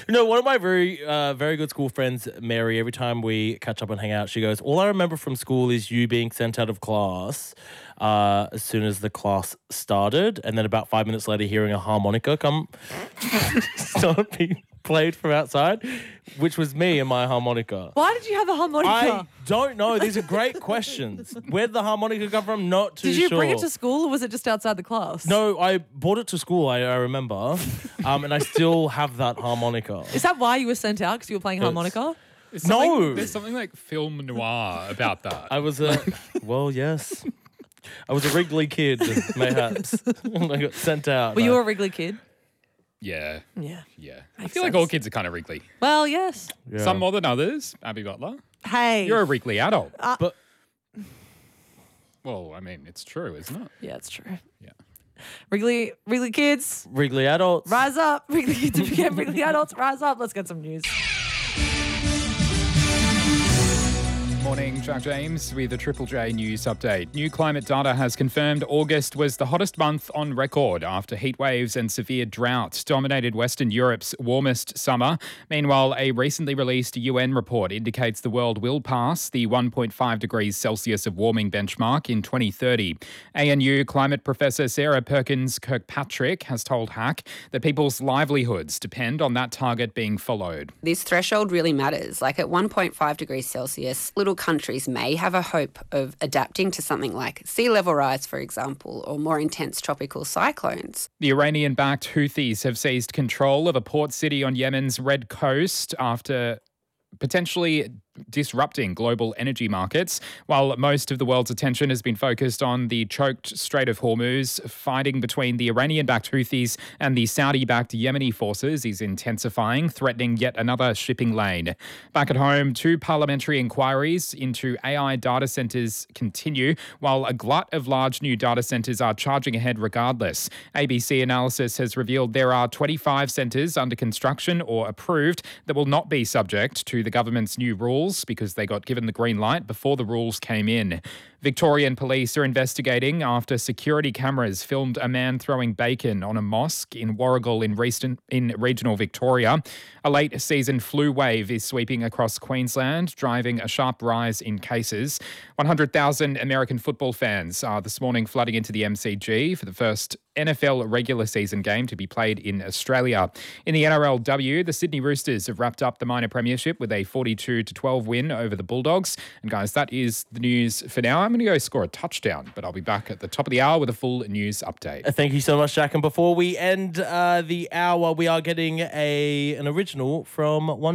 No, one of my very good school friends, Mary, every time we catch up and hang out, she goes, all I remember from school is you being sent out of class as soon as the class started, and then about 5 minutes later hearing a harmonica come start being played from outside, which was me and my harmonica. Why did you have a harmonica? I don't know. These are great questions. Where did the harmonica come from? Not too sure. Did you bring it to school or was it just outside the class? No, I brought it to school, I remember. And I still have that harmonica. Is that why you were sent out? Because you were playing harmonica? There's something like film noir about that. I was well, yes. I was a Wrigley kid, mayhaps. I got sent out. Were you a Wrigley kid? Yeah. Yeah. I feel like all kids are kind of Wrigley. Well, yes. Yeah. Some more than others. Abby Butler. Hey. You're a Wrigley adult. But Well, I mean, it's true, isn't it? Yeah, it's true. Yeah. Wrigley kids, Wrigley adults. rise up. Wrigley kids became Wrigley adults, rise up. Let's get some news. Morning, Jack James with a Triple J news update. New climate data has confirmed August was the hottest month on record after heat waves and severe drought dominated Western Europe's warmest summer. Meanwhile, a recently released UN report indicates the world will pass the 1.5 degrees Celsius of warming benchmark in 2030. ANU climate professor Sarah Perkins Kirkpatrick has told Hack that people's livelihoods depend on that target being followed. This threshold really matters. Like at 1.5 degrees Celsius, little countries may have a hope of adapting to something like sea level rise, for example, or more intense tropical cyclones. The Iranian-backed Houthis have seized control of a port city on Yemen's Red Coast after potentially disrupting global energy markets. While most of the world's attention has been focused on the choked Strait of Hormuz, fighting between the Iranian-backed Houthis and the Saudi-backed Yemeni forces is intensifying, threatening yet another shipping lane. Back at home, 2 parliamentary inquiries into AI data centres continue, while a glut of large new data centres are charging ahead regardless. ABC analysis has revealed there are 25 centres under construction or approved that will not be subject to the government's new rules because they got given the green light before the rules came in. Victorian police are investigating after security cameras filmed a man throwing bacon on a mosque in Warragul in regional Victoria. A late season flu wave is sweeping across Queensland, driving a sharp rise in cases. 100,000 American football fans are this morning flooding into the MCG for the first NFL regular season game to be played in Australia. In the NRLW, the Sydney Roosters have wrapped up the minor premiership with a 42-12 win over the Bulldogs. And guys, that is the news for now. I'm going to go score a touchdown, but I'll be back at the top of the hour with a full news update. Thank you so much, Jack. And before we end the hour, we are getting an original from one